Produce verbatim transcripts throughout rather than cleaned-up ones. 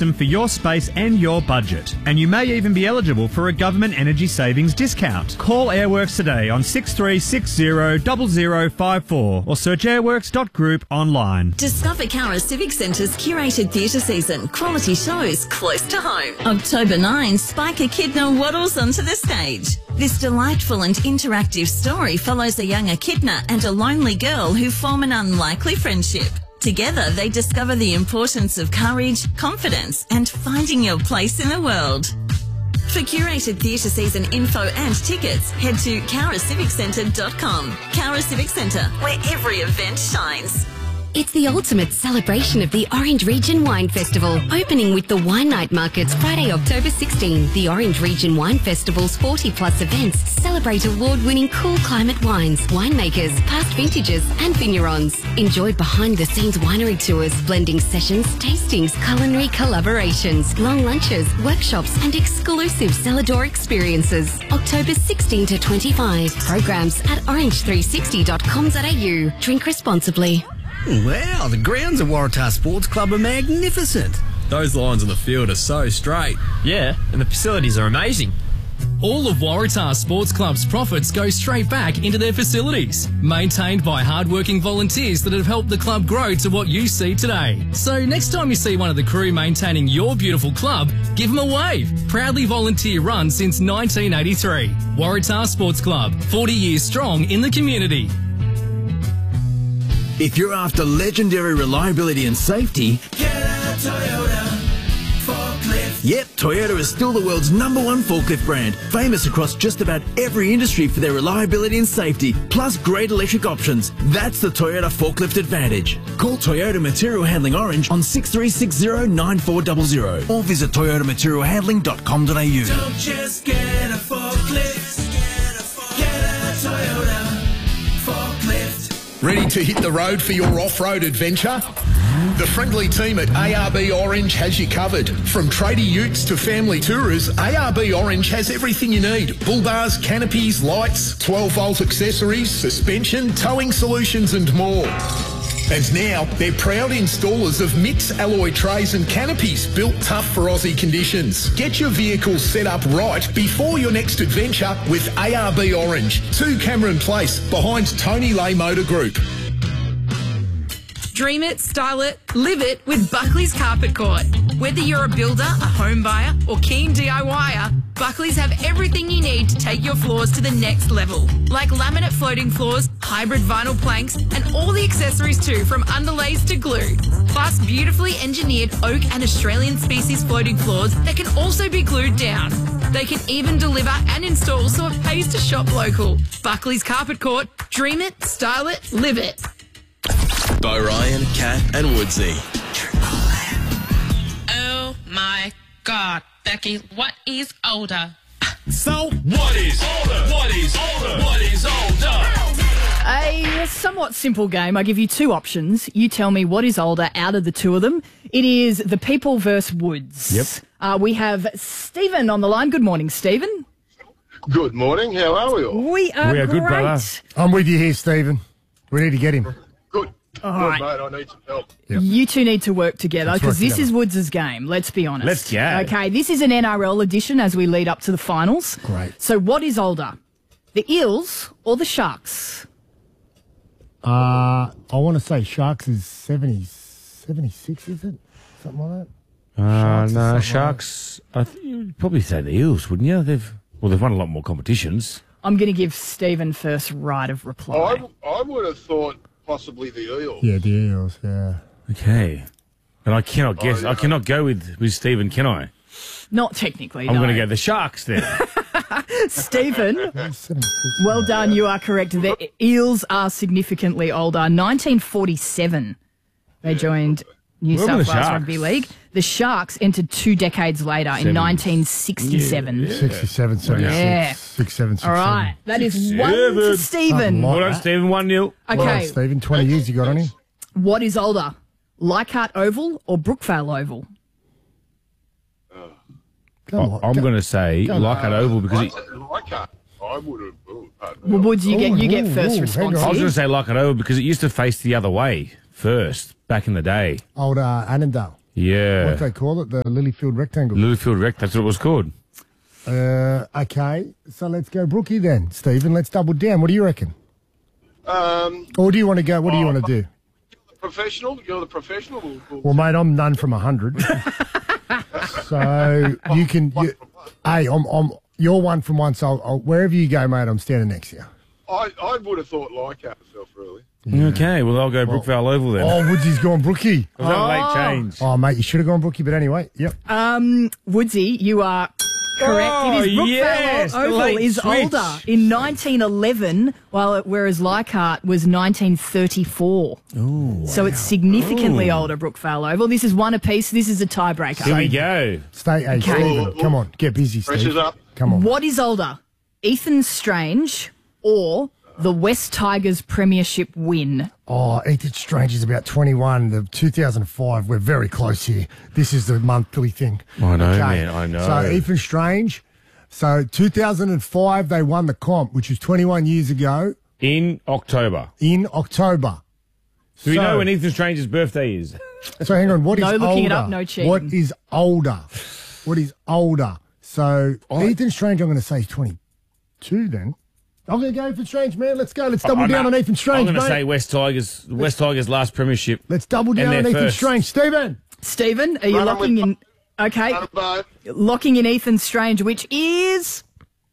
system for your space and your budget. And you may even be eligible for a government energy savings discount. Call Airworks today on six three six zero zero zero five four or search airworks dot group online. Discover Cara Civic Centre's curated theatre season. Quality shows close to home. October ninth, Spike Echidna waddles onto the stage. This delightful and interactive story follows a young echidna and a lonely girl who form an unlikely friendship. Together, they discover the importance of courage, confidence, and finding your place in the world. For curated theatre season info and tickets, head to cara civic centre dot com. Cara Civic Centre, where every event shines. It's the ultimate celebration of the Orange Region Wine Festival, opening with the Wine Night Markets Friday, October sixteenth. The Orange Region Wine Festival's forty plus events celebrate award-winning cool climate wines, winemakers, past vintages and vignerons. Enjoy behind-the-scenes winery tours, blending sessions, tastings, culinary collaborations, long lunches, workshops and exclusive cellar door experiences. October sixteenth to twenty-fifth. Programs at orange three sixty dot com dot a u. Drink responsibly. Wow, the grounds at Waratah Sports Club are magnificent. Those lines on the field are so straight. Yeah, and the facilities are amazing. All of Waratah Sports Club's profits go straight back into their facilities, maintained by hard-working volunteers that have helped the club grow to what you see today. So next time you see one of the crew maintaining your beautiful club, give them a wave. Proudly volunteer run since nineteen eighty-three. Waratah Sports Club, forty years strong in the community. If you're after legendary reliability and safety, get a Toyota forklift. Yep, Toyota is still the world's number one forklift brand, famous across just about every industry for their reliability and safety, plus great electric options. That's the Toyota Forklift Advantage. Call Toyota Material Handling Orange on six three six zero nine four zero zero or visit toyota material handling dot com dot a u. Don't just get a forklift, get a Toyota forklift. Ready to hit the road for your off-road adventure? The friendly team at A R B Orange has you covered. From tradie utes to family tourers, A R B Orange has everything you need. Bull bars, canopies, lights, twelve volt accessories, suspension, towing solutions and more. And now, they're proud installers of Mix alloy trays and canopies built tough for Aussie conditions. Get your vehicle set up right before your next adventure with A R B Orange, two Cameron Place, behind Tony Lay Motor Group. Dream it, style it, live it with Buckley's Carpet Court. Whether you're a builder, a home buyer or keen DIYer, Buckley's have everything you need to take your floors to the next level. Like laminate floating floors, hybrid vinyl planks and all the accessories too, from underlays to glue. Plus beautifully engineered oak and Australian species floating floors that can also be glued down. They can even deliver and install so it pays to shop local. Buckley's Carpet Court. Dream it, style it, live it. Bo Ryan, Kat and Woodsy. Oh my God, Becky, what is older? So, what is older? What is older? What is older? A somewhat simple game. I give you two options. You tell me what is older out of the two of them. It is the people versus Woods. Yep. Uh, we have Stephen on the line. Good morning, Stephen. Good morning. How are we all? We are We are great. good, brother. I'm with you here, Stephen. We need to get him. Good. All Good, right. mate. I need some help. You two need to work together Let's because work this together. is Woods' game. Let's be honest. Let's go. Okay, this is an N R L edition as we lead up to the finals. Great. So what is older, the Eels or the Sharks? Uh, I want to say Sharks is seventy, seventy-six, is it? Something like that? Uh, Sharks or no, something Sharks. I th- you'd probably say the Eels, wouldn't you? They've well, they've won a lot more competitions. I'm going to give Stephen first right of reply. I, I would have thought possibly the Eels. Yeah, the Eels, yeah. Okay, and I cannot guess. Oh, yeah. I cannot go with with Stephen, can I? Not technically, I'm no. going to go the Sharks then. Stephen, well done. You are correct. The Eels are significantly older. nineteen forty-seven, they joined New Where were South the Wales Sharks? Rugby League. The Sharks entered two decades later in Seven. nineteen sixty-seven. sixty-seven, seventy-six. Yeah. six, seven, six, All right, that is one to Seven. Stephen. Well done, Stephen. One nil. Okay. Well done, Stephen. twenty years you got on him. What is older, Leichhardt Oval or Brookvale Oval? Go on, I'm go- going to say go on. Leichhardt Oval because I, it, I can't. I would have. Oh, pardon me. Well, Woods, you get you get ooh, first ooh, response. hang I was here. going to say Leichhardt Oval because it used to face the other way first back in the day. Old uh, Annandale. Yeah. What do they call it? The Lilyfield Rectangle. Lilyfield Rec, that's what it was called. Uh, okay, so let's go Brookie then, Stephen. Let's double down. What do you reckon? Um, Or do you want to go? What do you want to do? professional? You're the professional? We'll, we'll Well, mate, I'm none from a hundred. So you can. You, hey, I'm. I'm. You're one from one. So I'll, I'll, wherever you go, mate, I'm standing next to you. I, I would have thought Leichhardt myself, really. Okay, well, I'll go Brookvale Oval then. Oh, Woodsy's gone Brookie. Was that a late change? Oh, mate, you should have gone Brookie, but anyway, yep. Um, Woodsy, you are correct. Oh, it is Brookvale yes, the Oval late is switch. older in nineteen eleven, while it, whereas Leichhardt was nineteen thirty-four. Ooh, So it's significantly Ooh. older, Brookvale Oval. This is one apiece. This is a tiebreaker. Here we go. Stay, hey, Okay. Stephen, come on, get busy, Steve. Pressure's up. Come on. What is older, Ethan Strange or the West Tigers premiership win? Oh, Ethan Strange is about twenty-one. The two thousand five, we're very close here. This is the monthly thing. I know, man, I know. So Ethan Strange, so two thousand five, they won the comp, which was twenty-one years ago In October. in October. Do we So- know when Ethan Strange's birthday is? So hang on, what is No older? looking it up, no cheating. What is older? What is older? So Ethan Strange, I'm going to say is twenty-two then. I'm going to go Ethan Strange, man. Let's go. Let's double Oh, down no. on Ethan Strange, I'm going to mate. say West Tigers. West Tigers' last premiership. Let's double And down they're on Ethan first. Strange. Stephen. Stephen, are you Run on locking with- in? Okay, Run both. locking in Ethan Strange, which is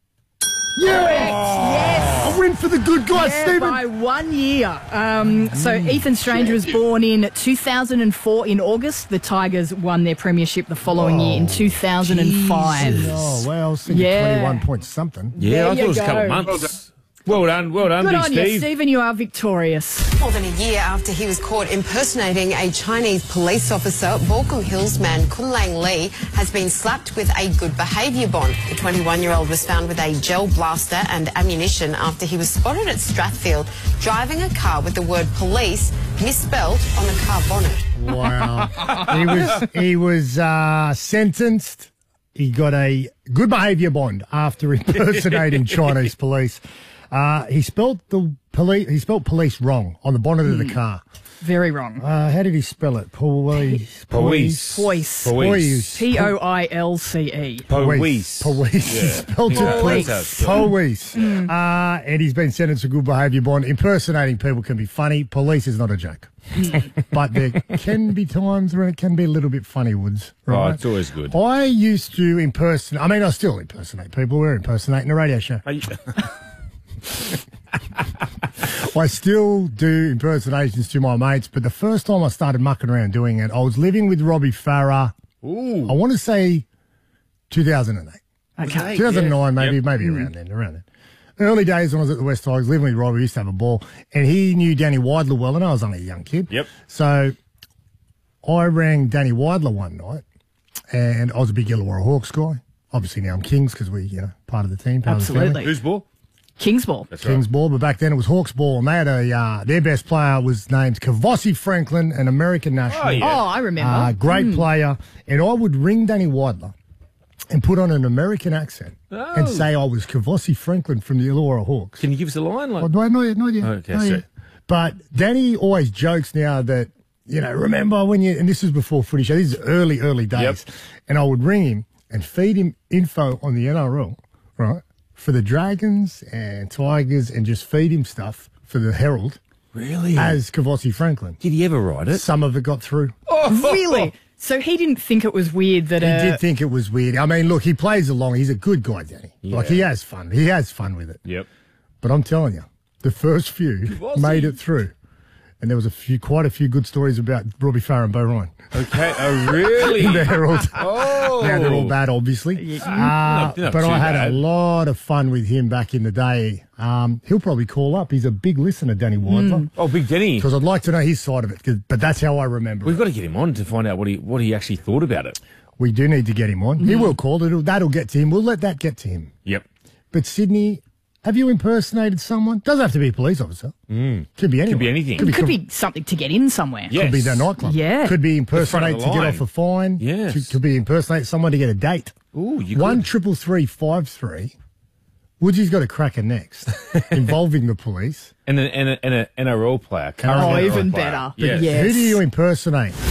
Yes. A win for the good guys, yeah, Stephen. by one year. Um, so Ethan Strange was born in two thousand four in August. The Tigers won their premiership the following year in two thousand five. Oh, well, I was thinking Yeah. twenty-one point something. Yeah, There I thought you it was a couple go. of months. Well done, well done, Good Big on you, Steve. Stephen. You are victorious. More than a year after he was caught impersonating a Chinese police officer, Baulkham Hills man Kun Lang Lee has been slapped with a good behaviour bond. The twenty-one-year-old was found with a gel blaster and ammunition after he was spotted at Strathfield driving a car with the word police misspelled on the car bonnet. Wow. he was he was uh, sentenced. He got a good behaviour bond after impersonating Chinese police. Uh, he spelt the police. He spelt police wrong on the bonnet of the car. Very wrong. Uh, how did he spell it? Police. Police. Poise. Police. P O I L C E. Police. Police. Yeah. Spelled Yeah, it police. that's how Police. Uh, and he's been sentenced to good behaviour bond. Impersonating people can be funny. Police is not a joke. But there can be times when it can be a little bit funny, Woods. Oh, Right? it's always good. I used to impersonate. I mean, I still impersonate people. We're impersonating a radio show. Are you- I still do impersonations to my mates, but the first time I started mucking around doing it, I was living with Robbie Farah. Ooh. I want to say two thousand eight. Okay. two thousand nine, maybe, Yep. maybe around then, around then. Early days when I was at the West Tigers, living with Robbie, we used to have a ball, and he knew Danny Weidler well, and I was only a young kid. Yep. So I rang Danny Weidler one night, and I was a big Illawarra Hawks guy. Obviously now I'm Kings because we, you know, part of the team, part of the family. Absolutely. Who's ball? King's Ball. That's Kings right. ball, but back then it was Hawks ball, and they had a uh, their best player was named Kavossi Franklin, an American national. Oh, yeah. Oh, I remember. Uh, great player, and I would ring Danny Weidler and put on an American accent and Oh. say I was Kavossi Franklin from the Illawarra Hawks. Can you give us a line? Like, Oh, no, not yet, not yet. Okay, not sorry. yet. But Danny always jokes now that, you know, remember when you, and this was before footy show, this is early, early days, Yep. and I would ring him and feed him info on the N R L, right, for the Dragons and Tigers, and just feed him stuff for the Herald really? as Kavossi Franklin. Did he ever write it? Some of it got through. Really? So he didn't think it was weird that He uh, did think it was weird. I mean, look, he plays along. He's a good guy, Danny. Like, he Yeah. has fun. He has fun with it. Yep. But I'm telling you, the first few Was made he? it through. And there was a few, quite a few good stories about Robbie Farah and Bo Ryan. Okay. Oh, really? In the Herald. Oh. Now they're all bad, obviously. Uh, Not- not but too I had bad. a lot of fun with him back in the day. Um, he'll probably call up. He's a big listener, Danny Weidler. Oh, Big Denny. Because I'd like to know his side of it. 'cause- But that's how I remember We've it. got to get him on to find out what he what he actually thought about it. We do need to get him on. He will call. It'll, that'll get to him. We'll let that get to him. Yep. But Sydney, have you impersonated someone? Doesn't have to be a police officer. Mm. Could be anyone. Could be anything. Could be, could be something to get in somewhere. Yeah. could be Yes. the nightclub. Yeah. Could be The front impersonate of to the get line. off a fine. Yes. Could, could be impersonate someone to get a date. Ooh, you One could. triple three five three. Woodsy's got a cracker next, involving the police. And, a, and, a, and a N R L player. current Oh, N R L even player. better. Yes. Yeah. Who do you impersonate?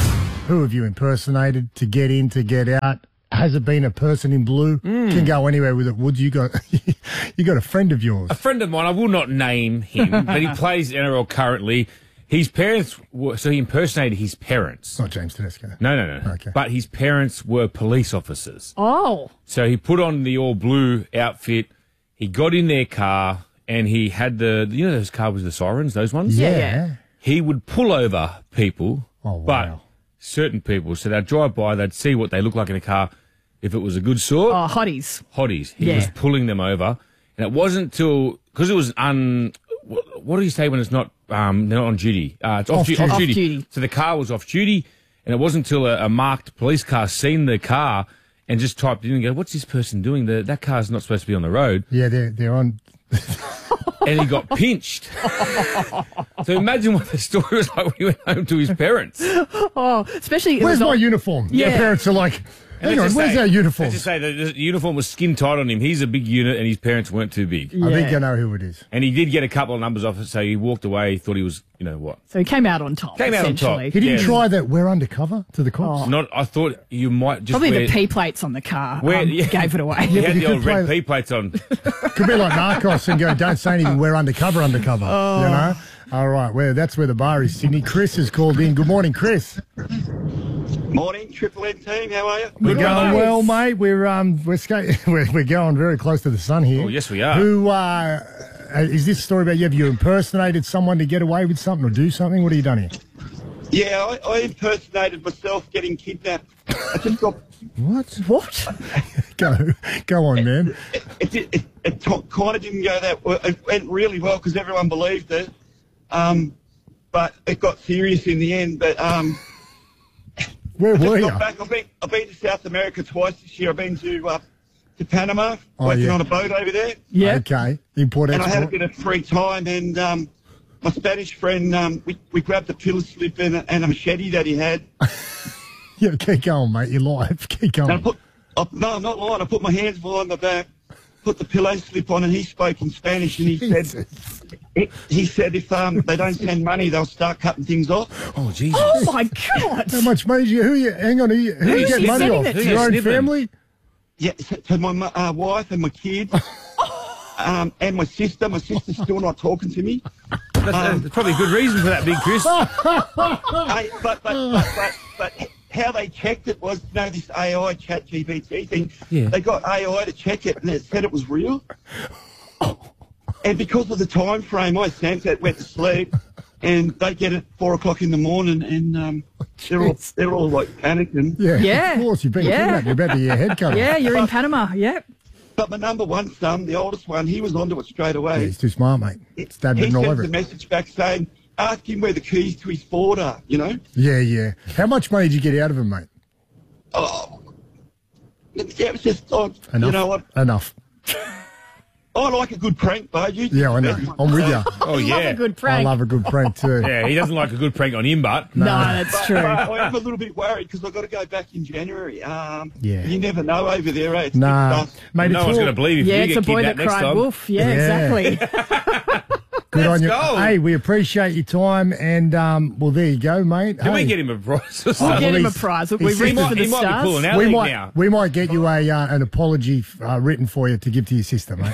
Who have you impersonated to get in, to get out? Has it been a person in blue? Mm. Can go anywhere with it. Woods, you got you got a friend of yours. A friend of mine, I will not name him, but he plays N R L currently. His parents were, so he impersonated his parents. Not James Tedesco. No, no, no. Okay. But his parents were police officers. Oh. So he put on the all blue outfit. He got in their car and he had the, you know those cars with the sirens, those ones? Yeah. yeah. He would pull over people, oh, wow. but certain people. So they'd drive by, they'd see what they look like in a car. If it was a good sort. Oh, hotties. Hotties. He Yeah. was pulling them over. And it wasn't until, because it was un, what do you say when it's not, um, they're not on duty? Uh, it's off, Off du- duty. off Off duty. duty. So the car was off duty, and it wasn't until a, a marked police car seen the car and just typed in and go, what's this person doing? The, that car's not supposed to be on the road. Yeah, they're, they're on. And he got pinched. So imagine what the story was like when he went home to his parents. Oh, especially. it Where's was my all- uniform? Yeah. Their parents are like, And hang let's on, just where's say- our uniform? Let's just say that the uniform was skin tight on him. He's a big unit, and his parents weren't too big. I think Yeah. I know who it is. And he did get a couple of numbers off it, so he walked away. He thought he was, you know what? So he came out on top. Came out on top. essentially. He didn't Yeah. try that we're undercover to the cops. Oh. Not. I thought you might just Probably wear, the P plates on the car Where- um, yeah. gave it away. He Yeah, had but the you old could red play- P plates on. Could be like Narcos and go, don't say anything, we're undercover, undercover. Oh. You know? All right, well, that's where the bar is, Sydney. Chris has called in. Good morning, Chris. Morning, Triple M team. How are you? We're Good going morning. well, mate. We're um we're, ska- we're we're going very close to the sun here. Oh, yes, we are. Who uh, uh, is this story about? You have you impersonated someone to get away with something or do something? What have you done here? Yeah, I, I impersonated myself getting kidnapped. I just got. What? What? Go go on, man. It, it, it, it kind of didn't go that well. It went really well because everyone believed it. Um, but it got serious in the end. But um, Where I just were you? got back. I've been, I've been to South America twice this year. I've been to uh, to Panama, Oh, working yeah. on a boat over there. Yeah. Okay. Import And I had a export. bit of free time, and um, my Spanish friend, um, we, we grabbed a pillar slip and a, and a machete that he had. Yeah, keep going, mate. You're live. Keep And I going. put, I, no, I'm not lying. I put my hands behind my back, put the pillow slip on, and he spoke in Spanish, and he said, he, he said if um, they don't send money, they'll start cutting things off. Oh, Jesus. Oh my God! How much money do you? Who you? Hang on. Who you, who Who you are get you money sending off? it to? Your own Snipping. family? Yeah, so, so my mu- uh, wife and my kids, um, and my sister. My sister's still not talking to me. That's, uh, there's probably a good reason for that, Big Chris. Hey, but, but, but, but, but how they checked it was, you know, this A I chat G P T thing. Yeah. They got A I to check it, and it said it was real. And because of the time frame, I sent it, went to sleep, and they get it four o'clock in the morning, and um, they're all they're all like panicking. Yeah. Yeah. Of course, you've been Yeah. kidnapped. You're about to get your head cut off. Yeah, you're in Panama. Yep. But my number one son, the oldest one, he was onto it straight Yeah, away. he's too smart, mate. It's dad He written all sent over a it. message back saying, ask him where the keys to his Ford are, you know? Yeah, yeah. How much money did you get out of him, mate? Oh, yeah, it was just, oh, Enough. you know what? Enough. I like a good prank, but you. Yeah, I know. I'm with you. Oh, yeah. Love a good I prank. love a good prank too. Yeah, he doesn't like a good prank on him, but. No, that's true. I am a little bit worried because I've got to go back in January. Um, Yeah. You never know over there, eh? It's Nah, big stuff. mate. No it's one's all- going to believe if Yeah, you it's get a boy that kidnapped next cried time. wolf. Yeah, Yeah. exactly. Good on Let's you. go. Hey, we appreciate your time, and um, well, there you go, mate. Can hey. we get him a prize or We'll something? get him a he's- prize. We he's reached sister- for the he might be stars. pulling out. we League might now. we might get you a uh, an apology uh, written for you to give to your sister, mate.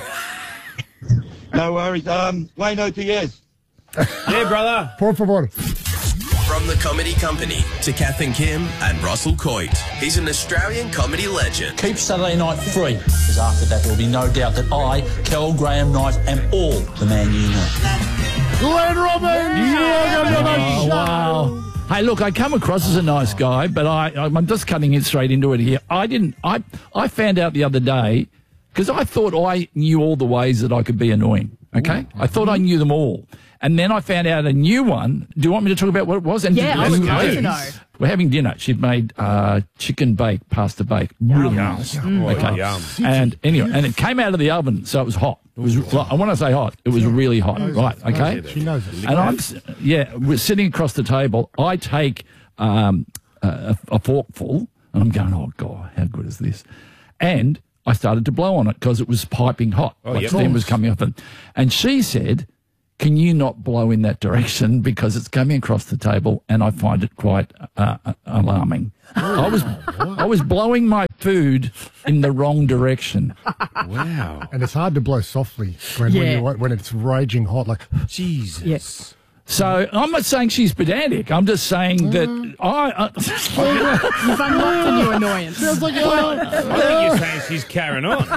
No worries. Um, Wayno Diaz. Yeah, brother. Por favor. From the Comedy Company to Kath and Kim and Russell Coit. He's an Australian comedy legend. Keep Saturday night free, because after that there will be no doubt that I, Cal Graham Knight, am all the man you know. Glenn Robbins, welcome to the Oh, show. wow. Hey, look, I come across as a nice guy, but I, I'm just cutting it straight into it here. I didn't, I, I found out the other day, because I thought I knew all the ways that I could be annoying, okay? Ooh. I thought I knew them all. And then I found out a new one. Do you want me to talk about what it was? And Yeah, I would love to know. We're having dinner. She'd made uh, chicken bake, pasta bake. Really nice. Mm. Okay. Oh, yum. And anyway, and it came out of the oven, so it was hot. It was. Like, I want to say hot. It was really hot. Right. Okay. She knows it. And I'm, s- yeah, we're sitting across the table. I take um, a, a forkful, and I'm going, oh God, how good is this? And I started to blow on it because it was piping hot. Oh, like yeah. steam was coming up, and and she said, can you not blow in that direction because it's coming across the table and I find it quite uh, uh, alarming. I was I was blowing my food in the wrong direction. Wow. And it's hard to blow softly when, Yeah. when, you, when it's raging hot. Like, Jesus. Yes. So I'm not saying she's pedantic. I'm just saying that I. Uh, You've unlocked a new annoyance. Feels like I think you're saying she's carrying on.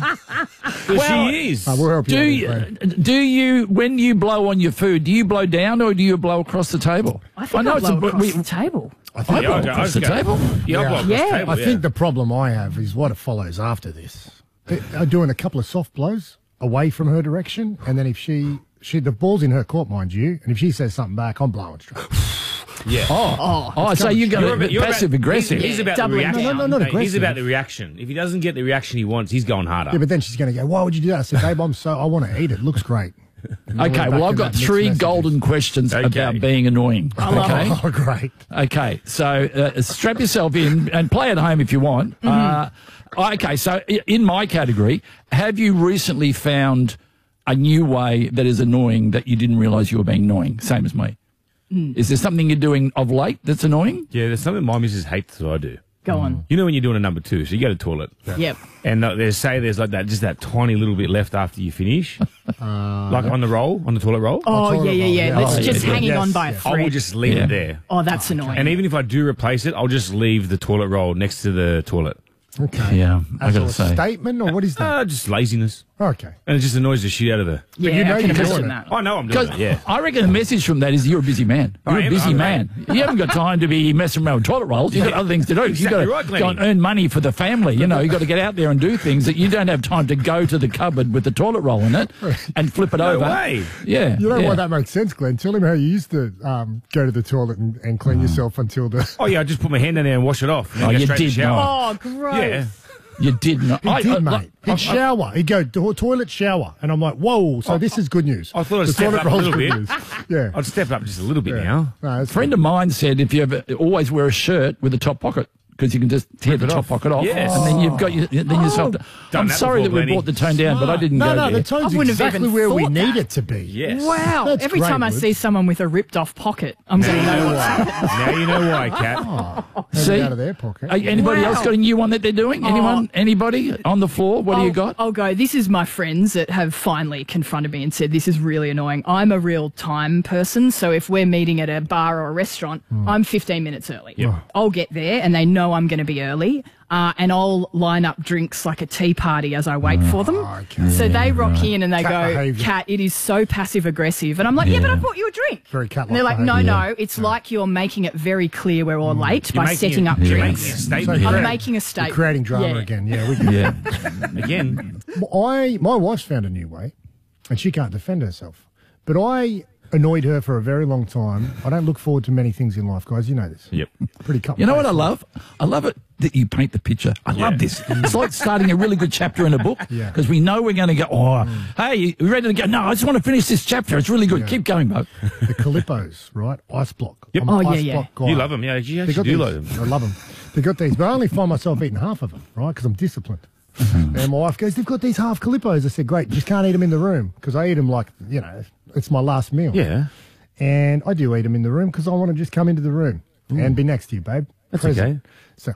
Well, she is. Uh, we'll help you do out, you, Fred. do you when you blow on your food? Do you blow down or do you blow across the table? I think I, blow across the table. I think I blow across the table. Yeah, I blow across the table, I yeah. think the problem I have is what follows after this. I'm doing a couple of soft blows away from her direction, and then if she, she the ball's in her court, mind you, and if she says something back, I'm blowing straight. Yeah. Oh, oh, so you got a passive aggressive. He's, he's about the Doubling reaction. down. No, no, not He's aggressive. about the reaction. If he doesn't get the reaction he wants, he's going harder. Yeah, but then she's going to go, why would you do that? I said, babe, I'm so, I want to eat it. Looks great. And then Okay, we're well, back I've in got that mixed three messages. golden questions Okay. about being annoying. Okay. Oh, great. Okay, so uh, strap yourself in and play at home if you want. Uh, okay, so i- in my category, have you recently found a new way that is annoying that you didn't realise you were being annoying? Same as me. Is there something you're doing of late that's annoying? Yeah, there's something my missus hates that I do. Go on. You know when you're doing a number two, so you go to the toilet. Yep. And uh, they say there's like that, just that tiny little bit left after you finish. like on the roll, on the toilet roll. Oh, toilet yeah, yeah, roll, yeah. yeah. That's Oh, just yeah, hanging yes, on by a yeah. I will thread. just leave Yeah. it there. Oh, that's annoying. And even if I do replace it, I'll just leave the toilet roll next to the toilet. Okay. Yeah, I As got a to say. statement, or what is that? Uh, just laziness. Okay. And it just annoys the shit out of the... yeah, you know I can you're doing imagine it. that. I know I'm doing Because it, yeah. I reckon the message from that is you're a busy man. You're I a am, busy I'm man. You haven't got time to be messing around with toilet rolls. You've got other things to do. You've Exactly got right, to Glennie. go and earn money for the family. You know, you've got to get out there and do things that you don't have time to go to the cupboard with the toilet roll in it and flip it No over. way. Yeah. You know yeah. why that makes sense, Glenn? Tell him how you used to um, go to the toilet and, and clean yourself until the... Oh, yeah, I just put my hand in there and wash it off. And then Oh, go you straight to the did shower. Oh, gross. Yeah. You did not. He I- did, I- mate. He'd I- shower. He'd go to toilet, shower. And I'm like, whoa, so this is good news. I thought I'd the step toilet up a roll's little good bit. news. Yeah. I'd step up just a little bit Yeah. now. No, A that's friend of mine said if you ever always wear a shirt with a top pocket because you can just tear the it top off. pocket off, Yes. and then you've got your, then yourself. I'm that sorry before, that we Glennie. brought the tone down, but I didn't no, go no, there. the tone's I wouldn't have exactly even where we thought need that. it to be. Yes. Wow. That's Every great, time I Wood. see someone with a ripped off pocket, I'm going to know what's happening. Now you know why, Kat. Have See? it out of their pocket. Uh, anybody Wow. else got a new one that they're doing? Anyone? Anybody on the floor? What do you I'll- got? I'll go. This is my friends that have finally confronted me and said, this is really annoying. I'm a real time person. So if we're meeting at a bar or a restaurant, I'm fifteen minutes early. I'll get there and they know I'm going to be early. Uh, and I'll line up drinks like a tea party as I wait for them. So they rock in and they Cat go, behaviour. Kat, it is so passive aggressive. And I'm like, yeah, but I bought you a drink. Very cat-like And they're like, no, behaviour. no, it's like you're making it very clear we're all late You're by making setting it- up you're drinks. making a statement. I'm Yeah. making a You're statement. creating drama Yeah. again. Yeah, we can. Yeah. Again. I my wife's found a new way, and she can't defend herself. But I annoyed her for a very long time. I don't look forward to many things in life, guys. You know this. Yep. Pretty cut. You know what I and paste. love? I love it that you paint the picture. I love this. It's like starting a really good chapter in a book Yeah. because we know we're going to go, oh, hey, you ready to go? No, I just want to finish this chapter. It's really good. Keep going, Bo. The Calippos, right? Ice block. Yep. I'm Oh, an yeah, ice yeah. block guy. You love them, yeah. You They actually got do these. love them. I love them. They got these, but I only find myself eating half of them, right? Because I'm disciplined. And my wife goes, "They've got these half Calippos." I said, "Great, just can't eat them in the room because I eat them like you know it's my last meal." Yeah. And I do eat them in the room because I want to just come into the room and be next to you, babe. That's Present. So,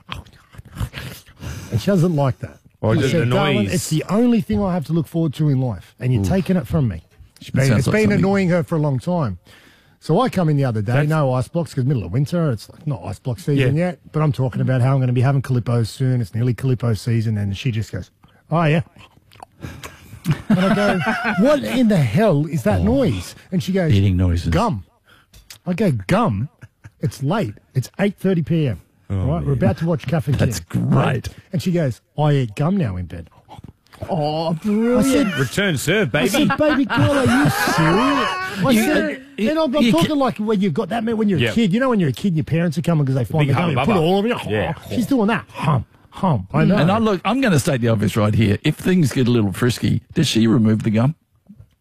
and she doesn't like that. Or She just said, "Darling, annoys. it's the only thing I have to look forward to in life, and you're taking it from me." It's been, sounds it's like been something- annoying her for a long time. So I come in the other day, no ice blocks because middle of winter, it's like not ice block season Yeah. yet. But I'm talking about how I'm going to be having Calippos soon. It's nearly Calippo season, and she just goes, "Oh yeah." And I go, "What in the hell is that noise?" And she goes, Eating noises. Gum. I go, "Gum? It's late. It's eight thirty p.m. right? We're about to watch Caff and That's Kim, great. And she goes, "I eat gum now in bed." Oh, I brilliant. said, Return serve, I baby. said, "Baby girl, are you serious?" I You- said, uh, you- and I'm, I'm you talking ca- like when you've got that, man, when you're a Yep. kid. You know when you're a kid and your parents are coming because they find Big the gum hum and put bubba. all of it. Yeah. She's doing that. Hum, hum. I know. And I look, I'm going to state the obvious right here. If things get a little frisky, does she remove the gum?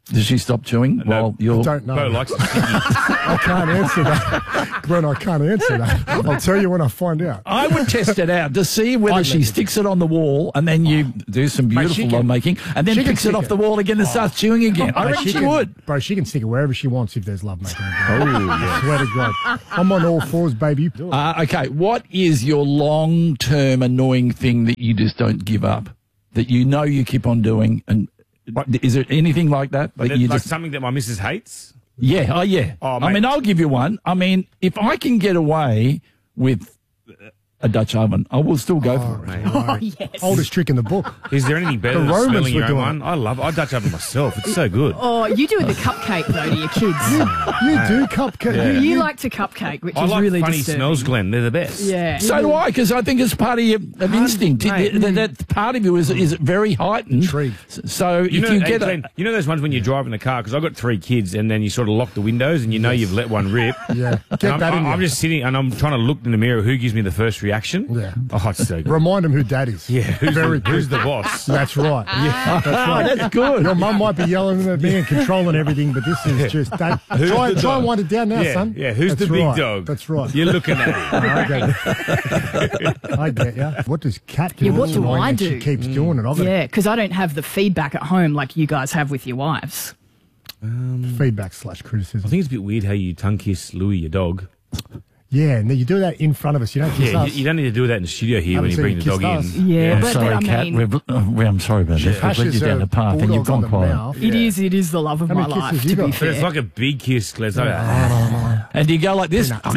Does she stop chewing while you're... I don't know. Bo likes it. I can't answer that. Glenn, I can't answer that. I'll tell you when I find out. I would test it out to see whether I'd she let you sticks it on the wall and then you do some Mate, beautiful she can- love making and then she can picks it stick off it. the wall again and starts chewing again. I Mate, reckon she can- would. Bro, she can stick it wherever she wants if there's love making. Oh, I swear to God. I'm on all fours, baby. Uh, okay, what is your long-term annoying thing that you just don't give up? That you know you keep on doing? And is there anything like that? But that you like just, something that my missus hates? yeah, oh yeah. Oh, I mate. mean, I'll give you one. I mean, if I can get away with a Dutch oven, I will still go for it. Oh, yes. Oldest trick in the book. Is there anything better The than Romans smelling were your own doing one? I love it. I Dutch oven myself. It's so good. Oh, you do the cupcake, though, to your kids. You do cupcake. Yeah. You like to cupcake, which I is like really funny disturbing. smells, Glenn. They're the best. Yeah. So do I, because I think it's part of your of instinct. mate. That, that part of you is is very heightened. Intrigued. So You if know, you hey, get Glenn, a, you know those ones when you're driving the car, because I've got three kids, and then you sort of lock the windows and you know you've let one rip. Yeah. And Get I'm, that in I'm you. just sitting and I'm trying to look in the mirror who gives me the first reaction. Yeah. Oh, it's so good. Remind them who dad is. Yeah, who's, Very the, who's quick. the boss? That's right. Yeah, that's right. that's good. Your mum might be yelling at me and controlling everything, but this is just that. Who's Try, the try dog? and wind it down now, Yeah, son. yeah, who's That's the big right. dog? That's right. You're looking at him. I get it. I get ya. What does Kat do? Yeah, what That's do annoying, I and do? She keeps doing it. I've got Yeah, because I don't have the feedback at home like you guys have with your wives. feedback slash I criticism. think it's a bit weird how you tongue kiss Louis, your dog. Yeah, and then you do that in front of us. You don't kiss Yeah, us. you, you don't need to do that in the studio here when Haven't you bring the seen you dog kiss in. us. Yeah, but sorry, I Kat. mean- We've, uh, we- I'm sorry about this. We've led you Ashes down a the path and bulldog you've gone on the quiet. mouth. It is, it is the love of How my many kisses life, you to got? be But fair. it's like a big kiss, Glenn. It's like, And you go like this. Oh,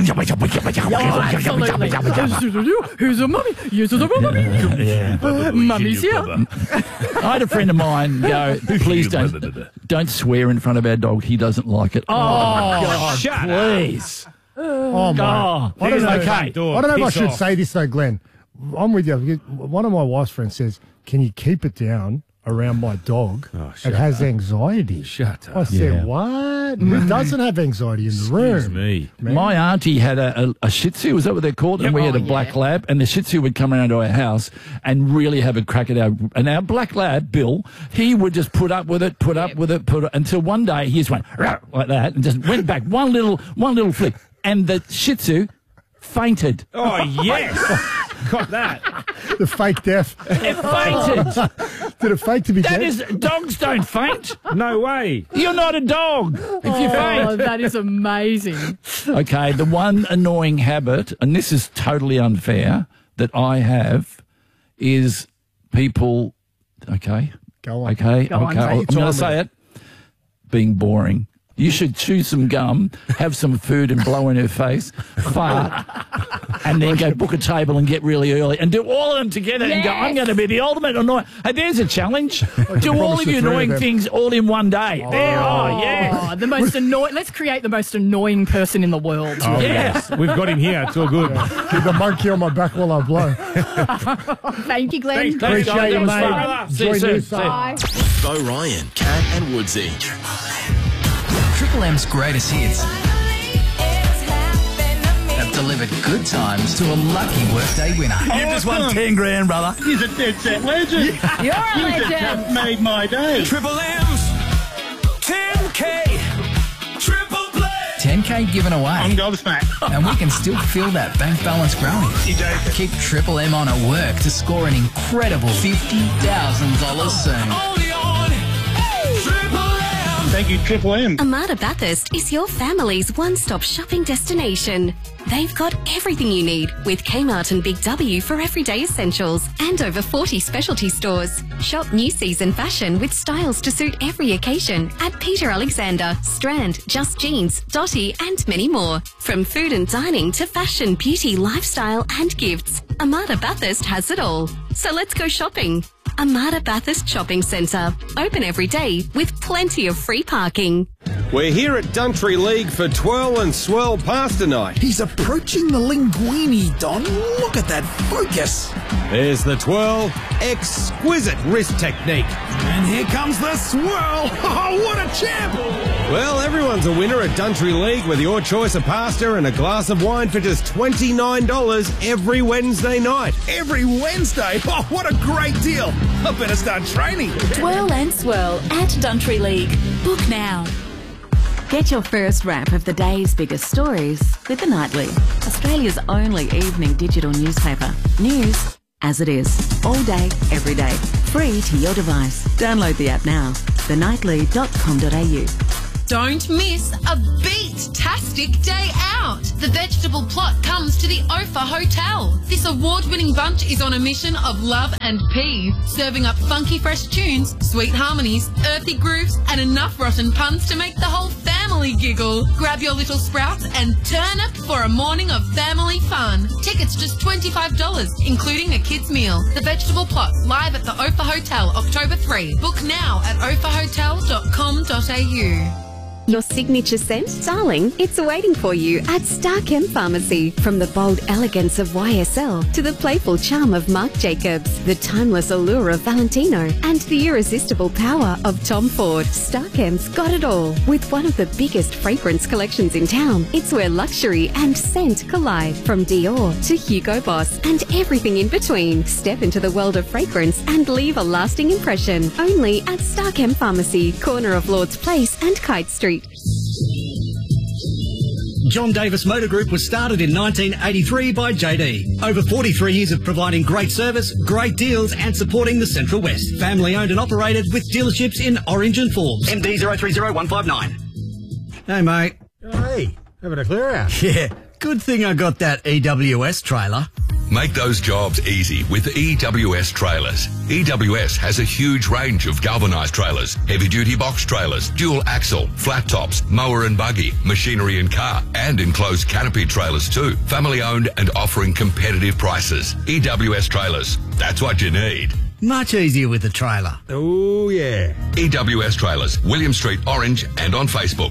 absolutely. Who's a mummy? Who's a mummy? Yeah. Uh, Mummy's here. I had a friend of mine go, please don't don't swear in front of our dog. He doesn't like it. Oh, God, shut please. Oh, my. Oh, I don't know, okay. I don't know if I should say this, though, Glenn. I'm with you. One of my wife's friends says, can you keep it down around my dog? Oh, it has anxiety. Shut I up. said, Yeah. what? Who doesn't have anxiety in the room? Excuse me. Man. My auntie had a, a, a Shih Tzu, is that what they're called? And we had a Oh, black yeah. lab, and the Shih Tzu would come around to our house and really have a crack at our. And our black lab, Bill, he would just put up with it, put up with it, put it until one day he just went "Rah," like that and just went back one little one little flick, and the Shih Tzu fainted. Oh, yes. Caught that. The fake death. It fainted. Did it fake to be That dead? is, dogs don't faint. No way. You're not a dog if you Oh, faint. that is amazing. Okay, the one annoying habit, and this is totally unfair, that I have is people. Okay, Go on. okay, Go on, okay. take I'm your going time to say it. Being boring. You should chew some gum, have some food and blow in her face, fart, and then go book a table and get really early and do all of them together and go, I'm going to be the ultimate annoying. Hey, there's a challenge. Do all promise of the your three of annoying them. things all in one day. There, oh, yeah. Oh, the most annoying. Let's create the most annoying person in the world. Oh, Yeah. yes. We've got him here. It's all good. Keep the monkey on my back while I blow. Thank you, Glenn. Thanks, guys. Appreciate it, Thanks, mate. brother. See you Enjoy soon. New See you. South. Bye. Bo Ryan, Cat and Woodsy. Triple M's greatest hits have delivered good times to a lucky workday winner. You've just won ten grand, brother. He's a dead set legend. You're a He's legend. just made my day. Triple M's ten K Triple Play. ten K given away. I'm gobsmacked. And we can still feel that bank balance growing. You joking? Keep Triple M on at work to score an incredible fifty thousand dollars soon. Only on Triple M. Thank you, Triple M. Amada Bathurst is your family's one-stop shopping destination. They've got everything you need with Kmart and Big W for everyday essentials and over forty specialty stores. Shop new season fashion with styles to suit every occasion at Peter Alexander, Strand, Just Jeans, Dotty and many more. From food and dining to fashion, beauty, lifestyle and gifts, Amada Bathurst has it all. So let's go shopping. Amada Bathurst Shopping Centre. Open every day with plenty of free parking. We're here at Duntry League for Twirl and Swirl Pasta Night. He's approaching the linguine, Don. Look at that focus. There's the twirl. Exquisite wrist technique. And here comes the swirl. Oh, what a champ! Well, everyone's a winner at Duntry League with your choice of pasta and a glass of wine for just twenty-nine dollars every Wednesday night. Every Wednesday? Oh, what a great deal. I better start training. Twirl and Swirl at Duntry League. Book now. Get your first wrap of the day's biggest stories with The Nightly, Australia's only evening digital newspaper. News as it is, all day, every day, free to your device. Download the app now, the nightly dot com dot a u. Don't miss a beat-tastic day out. The vegetable plot comes to the Ophir Hotel. This award-winning bunch is on a mission of love and peas, serving up funky fresh tunes, sweet harmonies, earthy grooves, and enough rotten puns to make the whole family giggle. Grab your little sprouts and turn up for a morning of family fun. Tickets just twenty-five dollars, including a kid's meal. The vegetable plot, live at the Ophir Hotel, October third. Book now at ophir hotel dot com dot a u. Your signature scent? Darling, it's waiting for you at Starchem Pharmacy. From the bold elegance of Y S L to the playful charm of Marc Jacobs, the timeless allure of Valentino, and the irresistible power of Tom Ford, Starchem's got it all. With one of the biggest fragrance collections in town, it's where luxury and scent collide. From Dior to Hugo Boss and everything in between. Step into the world of fragrance and leave a lasting impression. Only at Starchem Pharmacy, corner of Lord's Place and Kite Street. John Davis Motor Group was started in nineteen eighty-three by J D. Over forty-three years of providing great service, great deals and supporting the Central West. Family owned and operated with dealerships in Orange and Forbes. M D zero three zero one five nine. Hey, mate. Hey, having a clear out. Yeah, good thing I got that E W S trailer. Make those jobs easy with E W S Trailers. E W S has a huge range of galvanised trailers, heavy-duty box trailers, dual axle, flat tops, mower and buggy, machinery and car, and enclosed canopy trailers too. Family-owned and offering competitive prices. E W S Trailers. That's what you need. Much easier with the trailer. Oh, yeah. E W S Trailers, William Street, Orange, and on Facebook.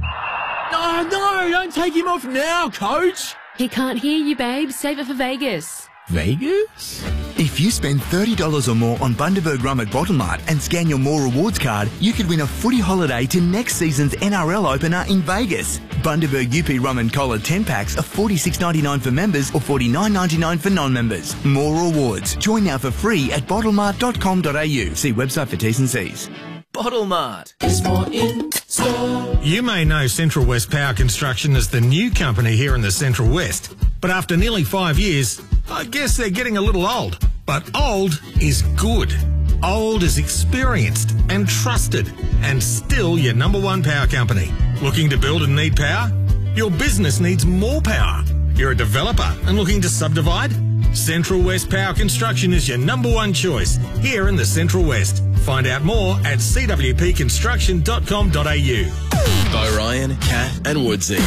No, no, don't take him off now, coach. He can't hear you, babe. Save it for Vegas. Vegas? If you spend thirty dollars or more on Bundaberg Rum at Bottlemart and scan your More Rewards card, you could win a footy holiday to next season's N R L opener in Vegas. Bundaberg U P Rum and Cola ten packs are forty-six ninety-nine for members or forty-nine ninety-nine for non-members. More Rewards. Join now for free at bottlemart dot com dot a u. See website for T's and C's. Bottlemart is more in store. You may know Central West Power Construction as the new company here in the Central West, but after nearly five years, I guess they're getting a little old. But old is good. Old is experienced and trusted, and still your number one power company. Looking to build and need power? Your business needs more power. You're a developer and looking to subdivide? Central West Power Construction is your number one choice here in the Central West. Find out more at c w p construction dot com dot a u. By Ryan, Kat and Woodsy.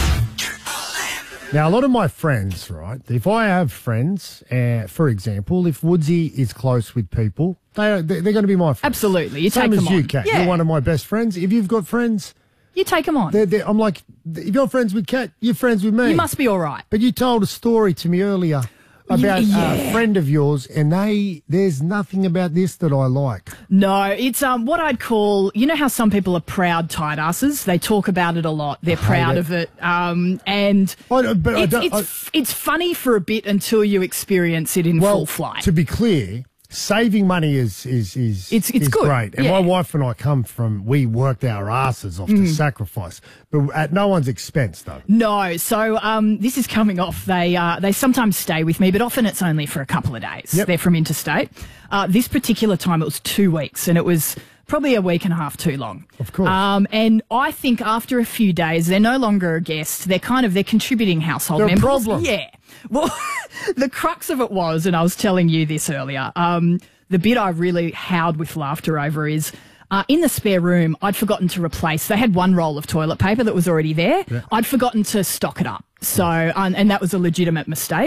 Now, a lot of my friends, right, if I have friends, uh, for example, if Woodsy is close with people, they, they're going to be my friends. Absolutely. You Same take as them you, on. Kat. Yeah. You're one of my best friends. If you've got friends... You take them on. They're, they're, I'm like, if you're friends with Kat, you're friends with me. You must be all right. But you told a story to me earlier about Yeah. a friend of yours, and they there's nothing about this that I like. No, it's um what I'd call, you know how some people are proud tight asses? They talk about it a lot. They're proud it. of it. Um, and I, but I it's, don't- it's, it's funny for a bit until you experience it in Well, full flight. to be clear, saving money is is is It's- it's is good, great. And yeah. my wife and I come from, we worked our asses off to Mm. sacrifice, but at no one's expense though. No, so um, this is coming off. They uh, they sometimes stay with me, but often it's only for a couple of days. Yep. They're from interstate. Uh, this particular time it was two weeks, and it was probably a week and a half too long. Of course. Um, and I think after a few days, they're no longer a guest. They're kind of they're contributing household They're a members. problem. Yeah. Well, the crux of it was, and I was telling you this earlier. Um, the bit I really howled with laughter over is. Uh, in the spare room, I'd forgotten to replace. They had one roll of toilet paper that was already there. Yeah. I'd forgotten to stock it up. So, um, and that was a legitimate mistake.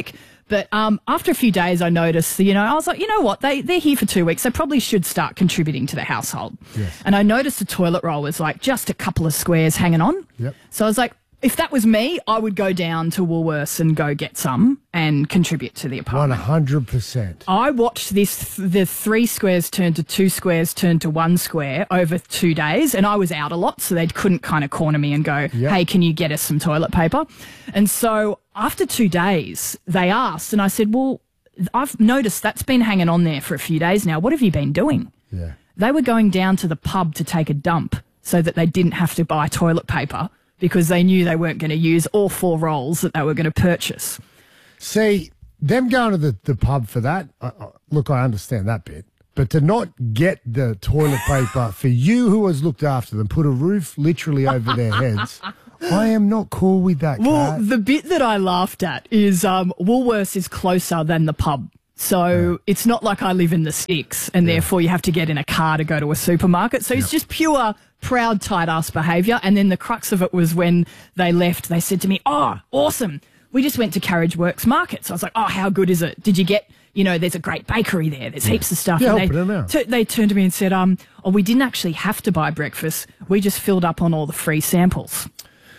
But um, after a few days, I noticed, you know, I was like, you know what? They, they're here for two weeks. They probably should start contributing to the household. Yes. And I noticed the toilet roll was like just a couple of squares hanging on. Yep. So I was like, if that was me, I would go down to Woolworths and go get some and contribute to the apartment. one hundred percent. I watched this, th- the three squares turn to two squares, turn to one square over two days, and I was out a lot, so they couldn't kind of corner me and go, Yep. hey, can you get us some toilet paper? And so after two days, they asked, and I said, well, I've noticed that's been hanging on there for a few days now. What have you been doing? Yeah. They were going down to the pub to take a dump so that they didn't have to buy toilet paper because they knew they weren't going to use all four rolls that they were going to purchase. See, them going to the, the pub for that, uh, uh, look, I understand that bit. But to not get the toilet paper for you who has looked after them, put a roof literally over their heads, I am not cool with that, Well, Kat. the bit that I laughed at is um, Woolworths is closer than the pub. So it's not like I live in the sticks and therefore you have to get in a car to go to a supermarket. So it's just pure proud tight ass behaviour. And then the crux of it was when they left, they said to me, oh, awesome. We just went to Carriage Works Market. So I was like, oh, how good is it? Did you get, you know, there's a great bakery there. There's heaps of stuff. Yeah, and helping they, them out. tu- they turned to me and said, um, oh, we didn't actually have to buy breakfast. We just filled up on all the free samples.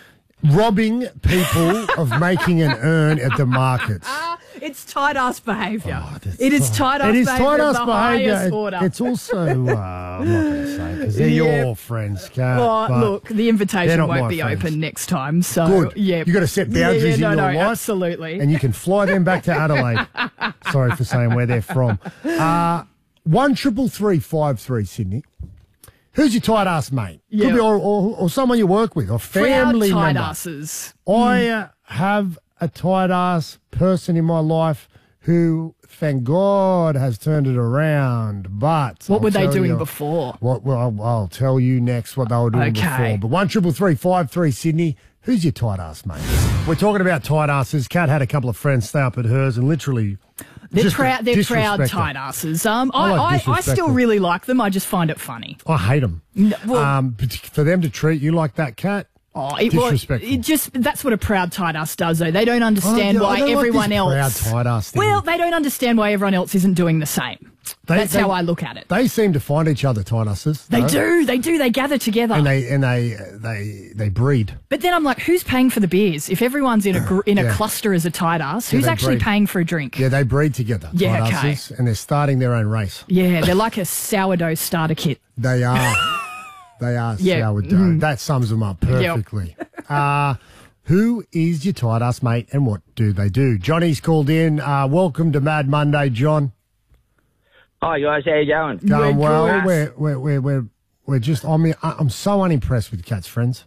Robbing people of making an earn at the markets. It's tight-ass behaviour. it is tight-ass It is behaviour tight of ass the behaviour. highest It- order. It's also, uh, I'm not going to say because they're Yep. your friends, Kat. Well, but look, the they're invitation not won't my be friends. open next time. So, Good. yeah. You got to set Yeah, boundaries yeah, in no, your no, life. absolutely. And you can fly them back to Adelaide. Sorry for saying where they're from. Uh, one triple three five three Sydney. Who's your tight ass mate? Yeah. Could be or, or, or someone you work with or family Proud tight member. asses. I uh, have a tight ass person in my life who, thank God, has turned it around. But What I'll were they tell doing you- before? What? Well, I'll, I'll tell you next what they were doing Okay. before. But one triple three five three Sydney. Who's your tight ass mate? We're talking about tight asses. Kat had a couple of friends stay up at hers and literally. They're just proud. They're proud disrespect her. tight asses. Um, I I, like I, I disrespectful. still really like them. I just find it funny. I hate them. well- um, but for them to treat you like that, Kat. Oh, it, well, disrespectful. it just that's what a proud tight ass does, though. They don't understand I don't- I why don't like everyone this else. proud tight ass thing. Well, they don't understand why everyone else isn't doing the same. They- That's they- how I look at it. They seem to find each other tight asses. They though. do. They do. They gather together. and they and they they they breed. But then I'm like, who's paying for the beers? If everyone's in a gr- in a Yeah. cluster as a tight ass, Yeah, who's they actually breed. paying for a drink? Yeah, they breed together. Yeah, tight okay. asses, and they're starting their own race. Yeah, they're like a sourdough starter kit. They are. They are Yeah. sourdough. Mhm. That sums them up perfectly. uh, who is your tight ass mate and what do they do? Johnny's called in. Uh, welcome to Mad Monday, John. Hi guys, how you going? Going well. We're, we're, we're, we're, we're just, I mean, I- I'm so unimpressed with Kat's friends.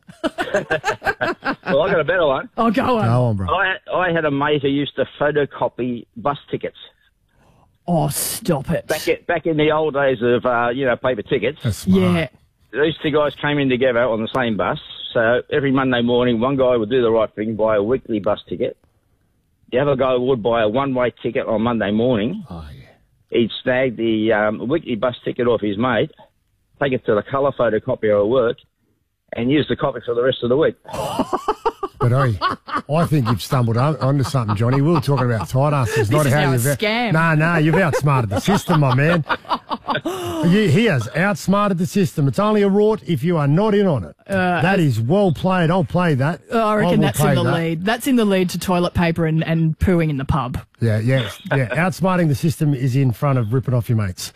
Well, I got a better one. Oh, go on. Go on, bro. I I had a mate who used to photocopy bus tickets. Oh, stop it. Back in, back in the old days of, uh, you know, paper tickets. That's Yeah. These two guys came in together on the same bus. So every Monday morning, one guy would do the right thing, buy a weekly bus ticket. The other guy would buy a one-way ticket on Monday morning. Oh, yeah. He'd snag the um, weekly bus ticket off his mate, take it to the colour photocopier at work, and use the copy for the rest of the week. But hey, I think you've stumbled on, onto something, Johnny. We were talking about tight asses, This not is how now a you've. scam. No, no, you've outsmarted the system, my man. You, he has outsmarted the system. It's only a rort if you are not in on it. Uh, that is well played. I'll play that. Oh, I reckon will that's in play the that. lead. That's in the lead to toilet paper and, and pooing in the pub. Yeah, yeah, yeah. Outsmarting the system is in front of ripping off your mates.